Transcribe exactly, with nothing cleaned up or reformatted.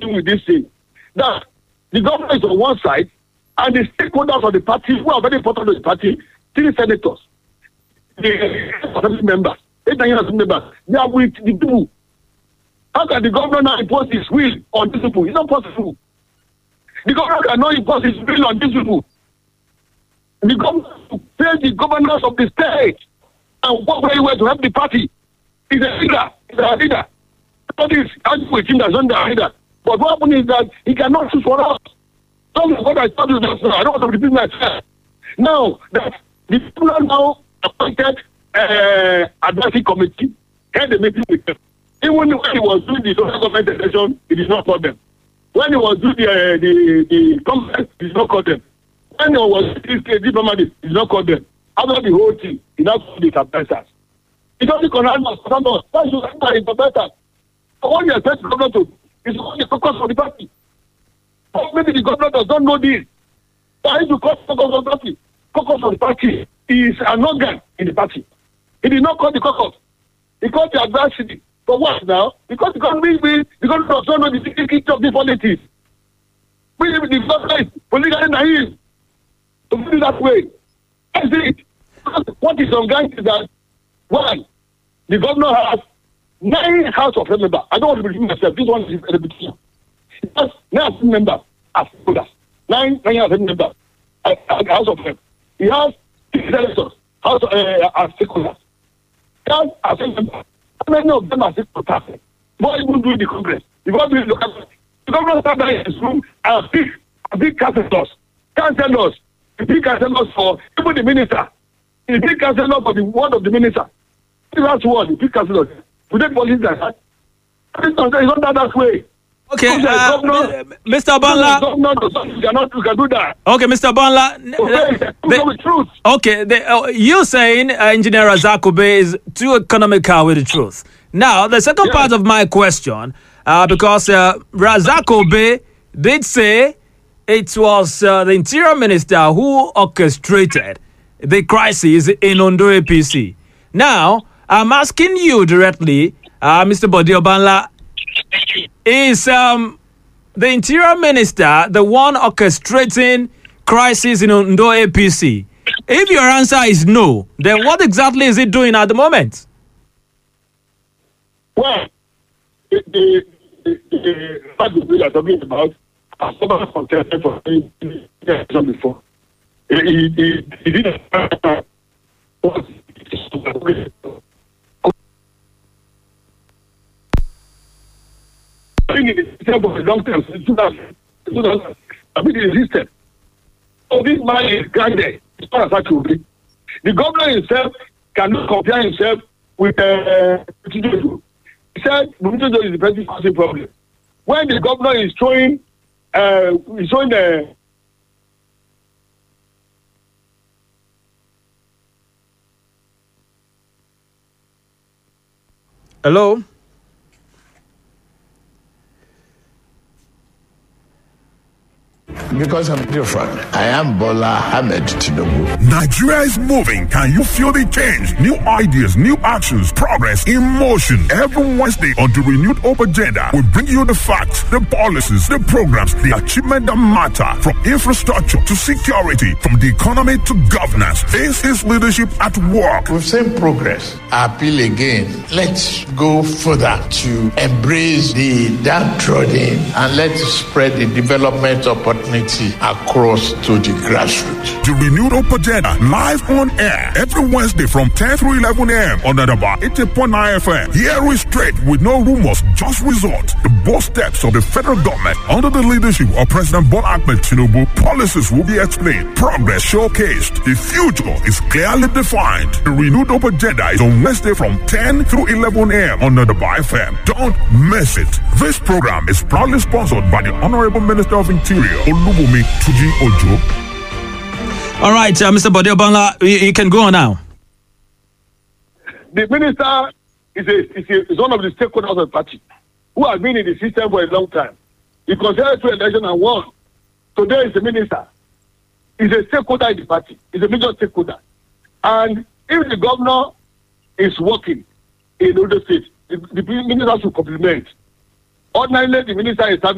problem with this thing. That the government is on one side, and the stakeholders of the party, who are very important to the party, three senators, the assembly members, eight assembly members, they are with the people. How can the governor now impose his will on these people? It's not possible. The governor cannot impose his will on these people. The governor pay the governors of the state and work very well to help the party. He's a leader. He's a leader. That is arguing with him that's not the leader. But what happens is that he cannot choose for us. Some of what I told you just now, I don't want to repeat myself. Now, that the people now appointed uh, advisory committee, had a meeting with them. Even when he was doing the local government election, it did not call them. When he was doing the uh, the, the conference, he did not call them. When he was doing the diplomat, he did not call them. After the whole thing, he now called the advisors. He doesn't connect us. That's the advisors. All you expect the government to is only focus on the party. Or maybe the government does not know this. Why do you call focus on the party? Focus on the party is an organ in the party. He did not call the caucus. He called the advisory. For what now? Because the government will, the government does not know the secret of the politics. We live in the government is politically naive to put it that way. That's it. What is on ground is that, one, the governor has nine House of members. I don't want to repeat myself. This one is a repetition. He has nine members as stakeholders. Nine, nine House of members as House of members. He has six senators House uh, as stakeholders. He has as members. How many of them are stakeholders? What even do the Congress? You want to do the local. The government sat down in his room and pick big councillors, councillors, the big councillors for even the minister, the big councillor for the word of the minister. That's what the big councillors. Would they police that? It's not that that way. Okay, so uh, governor, Mister Bonla. You cannot, you can do that. Okay, Mister Bonla. Okay, the, truth. Okay, the, uh, you saying uh, Engineer Razak Ubeh is too economical with the truth. Now, the second yes. part of my question, uh, because uh, Razak Ubeh did say it was uh, the Interior Minister who orchestrated the crisis in Ondo A P C. Now, I'm asking you directly, uh, Mister Bode Obanla, is um, the Interior Minister the one orchestrating crisis in Ondo A P C? If your answer is no, then what exactly is he doing at the moment? Well, the, the, the, the fact that we are talking about, I've never contested for election before. He, he, he, he didn't. In the system for a long time, since two thousand, I've been in the system. So this man is grounded. It's not as actually. The governor himself cannot compare himself with uh, Tinubu. He said Tinubu is the person causing problem. When the governor is showing, uh, is showing the. Hello. Because I'm different. I am Bola Ahmed Tinubu. Nigeria is moving. Can you feel the change? New ideas, new actions, progress in motion. Every Wednesday on the Renewed Hope Agenda, we bring you the facts, the policies, the programs, the achievement that matter, from infrastructure to security, from the economy to governance. This is leadership at work. We've seen progress. I appeal again. Let's go further to embrace the downtrodden and let's spread the development opportunity across to the grassroots. The Renewed Hope Agenda, live on air every Wednesday from ten through eleven a.m. on Adaba eighty point nine F M. Here we straight with no rumors, just results. The bold steps of the federal government under the leadership of President Bola Ahmed Tinubu. Policies will be explained, progress showcased. The future is clearly defined. The Renewed Hope Agenda is on Wednesday from ten through eleven a.m. on Adaba F M. Don't miss it. This program is proudly sponsored by the Honorable Minister of Interior, Olubunmi Tuji Ojo. All right, uh, Mister Bode Obanla, you, you can go on now. The minister is, a, is, a, is one of the stakeholders of the party who has been in the system for a long time. He considered to election and won. Today is the minister. He's a stakeholder in the party. He's a major stakeholder. And if the governor is working in other states, the, the minister should compliment. Ordinarily, the minister is having